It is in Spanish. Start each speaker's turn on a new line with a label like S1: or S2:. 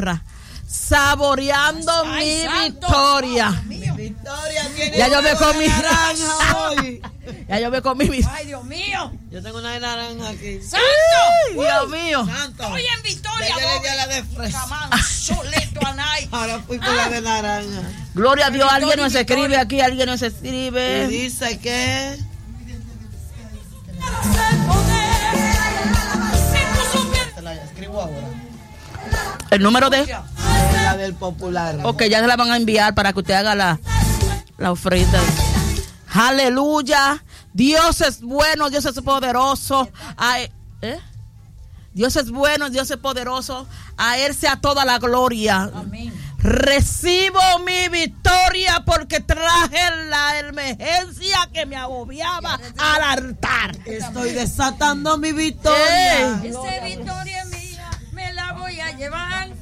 S1: palabra. Saboreando mi victoria.
S2: Mi victoria tiene.
S1: Ya yo me comí
S2: naranja hoy.
S1: Ya yo me comí
S3: Ay, Dios mío.
S2: Yo tengo una de naranja aquí.
S3: ¡Santo!
S1: Dios mío.
S2: Santo.
S3: Estoy en victoria.
S2: Ya yo le di a la de fresa.
S3: Camán, soleto, anay.
S2: Ahora fui por la de naranja.
S1: Gloria a Dios.
S3: Victoria,
S1: Alguien nos escribe
S3: victoria.
S1: aquí, alguien nos
S2: Y
S1: escribe.
S2: dice que se la escribo ahora.
S1: El número de...
S2: La del popular.
S1: Ok, ya se la van a enviar para que usted haga la ofrenda. Aleluya. Dios es bueno, Dios es poderoso. Dios es bueno, Dios es poderoso. A Él sea toda la gloria.
S3: Amén.
S1: Recibo mi victoria porque traje la emergencia que me agobiaba al altar.
S2: Estoy desatando mi victoria.
S3: Esa victoria mía me la voy a llevar.